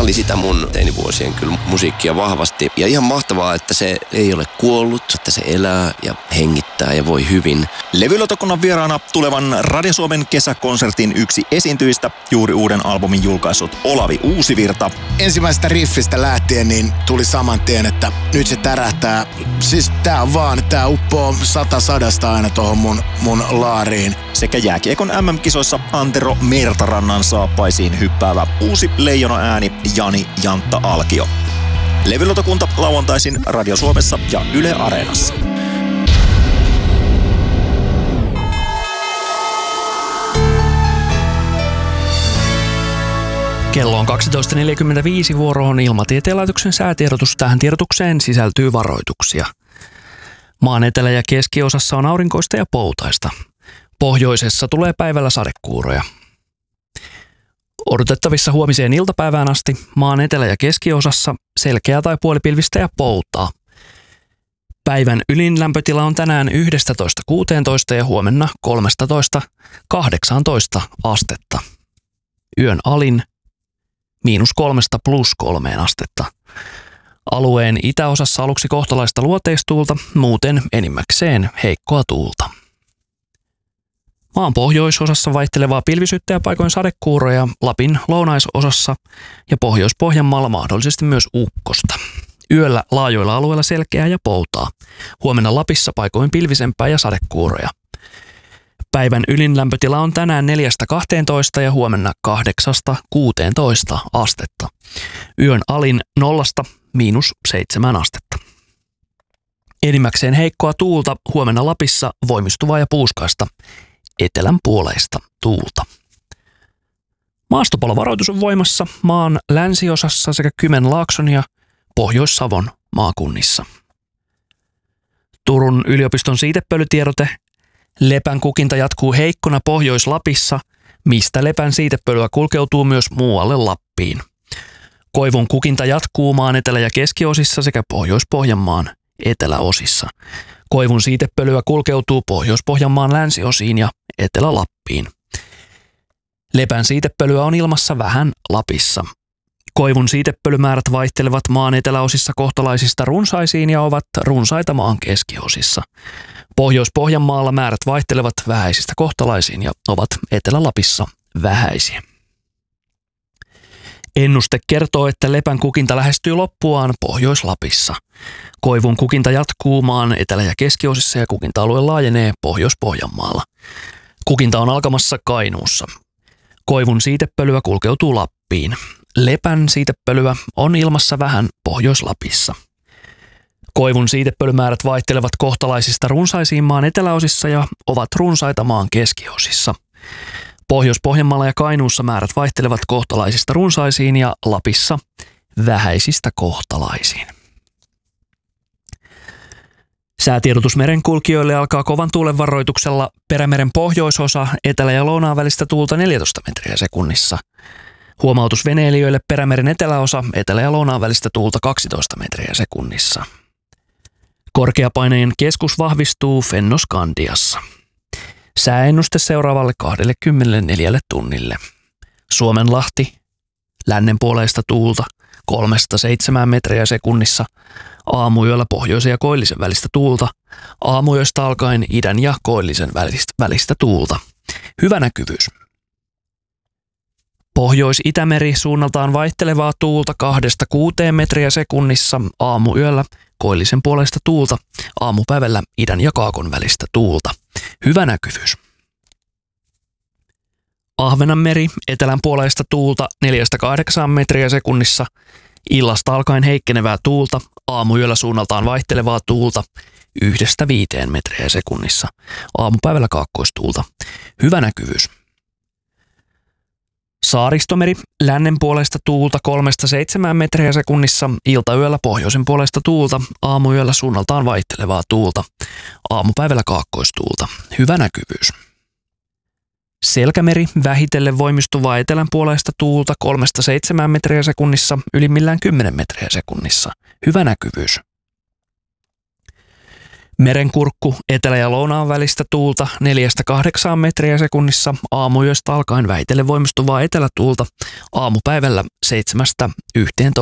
oli sitä mun teinivuosien kyllä musiikkia vahvasti. Ja ihan mahtavaa, että se ei ole kuollut, että se elää ja hengittää ja voi hyvin. Levylautakunnan vieraana tulevan Radio Suomen kesäkonsertin yksi esiintyjistä, juuri uuden albumin julkaissut Olavi Uusivirta. Ensimmäisestä riffistä lähtien niin tuli saman tien, että nyt se tärähtää. Siis tää uppoo 100 aina tohon mun laariin. Sekä jääkiekon MM-kisoissa Antero Mertarannan saappaisiin hyppäävä uusi leijona ääni Jani Jantta Alkio. Levylautakunta lauantaisin Radio Suomessa ja Yle Areenassa. Kello on 12.45, vuoroon Ilmatieteen laitoksen säätiedotus. Tähän tiedotukseen sisältyy varoituksia. Maan etelä- ja keskiosassa on aurinkoista ja poutaista. Pohjoisessa tulee päivällä sadekuuroja. Odotettavissa huomiseen iltapäivään asti maan etelä- ja keskiosassa selkeää tai puolipilvistä ja poutaa. Päivän ylin lämpötila on tänään 11-16 ja huomenna 13-18 astetta. Yön alin -3 +3 astetta. Alueen itäosassa aluksi kohtalaista luoteistuulta, muuten enimmäkseen heikkoa tuulta. Maan pohjoisosassa vaihtelevaa pilvisyyttä ja paikoin sadekuuroja, Lapin lounaisosassa ja Pohjois-Pohjanmaalla mahdollisesti myös ukkosta. Yöllä laajoilla alueilla selkeää ja poutaa. Huomenna Lapissa paikoin pilvisempää ja sadekuuroja. Päivän ylin lämpötila on tänään 4-12 ja huomenna 8-16 astetta. Yön alin 0-7 astetta. Enimmäkseen heikkoa tuulta, huomenna Lapissa voimistuvaa ja puuskaista etelän puoleista tuulta. Maastopalovaroitus on voimassa maan länsiosassa sekä Kymenlaakson ja Pohjois-Savon maakunnissa. Turun yliopiston siitepölytiedote. Lepän kukinta jatkuu heikkona Pohjois-Lapissa, mistä lepän siitepölyä kulkeutuu myös muualle Lappiin. Koivun kukinta jatkuu maan etelä- ja keskiosissa sekä Pohjois-Pohjanmaan eteläosissa. Koivun siitepölyä kulkeutuu Pohjois-Pohjanmaan länsiosiin ja Etelä-Lappiin. Lepän siitepölyä on ilmassa vähän Lapissa. Koivun siitepölymäärät vaihtelevat maan eteläosissa kohtalaisista runsaisiin ja ovat runsaita maan keskiosissa. Pohjois-Pohjanmaalla määrät vaihtelevat vähäisistä kohtalaisiin ja ovat Etelä-Lapissa vähäisiä. Ennuste kertoo, että lepän kukinta lähestyy loppuaan Pohjois-Lapissa. Koivun kukinta jatkuu maan etelä- ja keskiosissa ja kukinta-alue laajenee Pohjois-Pohjanmaalla. Kukinta on alkamassa Kainuussa. Koivun siitepölyä kulkeutuu Lappiin. Lepän siitepölyä on ilmassa vähän Pohjois-Lapissa. Koivun siitepölymäärät vaihtelevat kohtalaisista runsaisiin maan eteläosissa ja ovat runsaita maan keskiosissa. Pohjois-Pohjanmaalla ja Kainuussa määrät vaihtelevat kohtalaisista runsaisiin ja Lapissa vähäisistä kohtalaisiin. Säätiedotus merenkulkijoille alkaa kovan tuulen varoituksella. Perämeren pohjoisosa, etelä- ja lounaan välistä tuulta 14 metriä sekunnissa. Huomautus veneilijöille Perämeren eteläosa, etelä- ja lounaan välistä tuulta 12 metriä sekunnissa. Korkeapaineen keskus vahvistuu Fennoskandiassa. Sääennuste seuraavalle 24 tunnille. Suomenlahti, lännenpuoleista tuulta 3-7 metriä sekunnissa. Aamuyöllä pohjoisen ja koillisen välistä tuulta. Aamuyöstä alkaen idän ja koillisen välistä tuulta. Hyvä näkyvyys. Pohjois-Itämeri suunnaltaan vaihtelevaa tuulta 2-6 metriä sekunnissa. Aamuyöllä koillisen puoleista tuulta. Aamupäivällä idän ja kaakon välistä tuulta. Hyvä näkyvyys. Ahvenanmeri, etelän puoleista tuulta 4-8 metriä sekunnissa. Illasta alkaen heikkenevää tuulta. Aamuyöllä suunnaltaan vaihtelevaa tuulta 1-5 metriä sekunnissa. Aamupäivällä kaakkoistuulta. Hyvä näkyvyys. Saaristomeri, lännen puolesta tuulta 3-7 metriä sekunnissa, iltayöllä pohjoisen puolesta tuulta, aamuyöllä suunnaltaan vaihtelevaa tuulta, aamupäivällä kaakkoistuulta. Hyvä näkyvyys. Selkämeri, vähitellen voimistuvaa etelän puolesta tuulta 3-7 metriä sekunnissa, ylimmillään 10 metriä sekunnissa. Hyvä näkyvyys. Merenkurkku etelä- ja lounaan välistä tuulta 4-8 metriä sekunnissa, aamuyöstä alkaen väitellen voimistuvaa etelätuulta, aamupäivällä 7-11